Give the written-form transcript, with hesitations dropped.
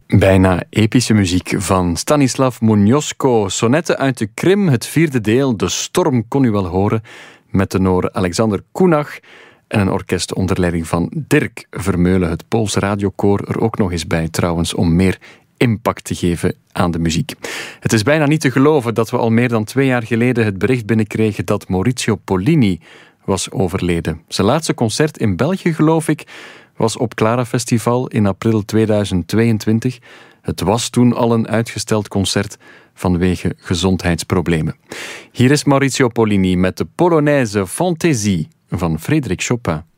Bijna epische muziek van Stanislav Moniuszko. Sonetten uit de Krim, het 4e deel. De storm kon u wel horen. Met tenor Alexander Kunach. En een orkest onder leiding van Dirk Vermeulen. Het Poolse radiokoor er ook nog eens bij trouwens. Om meer impact te geven aan de muziek. Het is bijna niet te geloven dat we al meer dan 2 jaar geleden het bericht binnenkregen dat Maurizio Pollini was overleden. Zijn laatste concert in België, geloof ik, was op Clara Festival in april 2022. Het was toen al een uitgesteld concert vanwege gezondheidsproblemen. Hier is Maurizio Pollini met de Polonaise Fantaisie van Frédéric Chopin.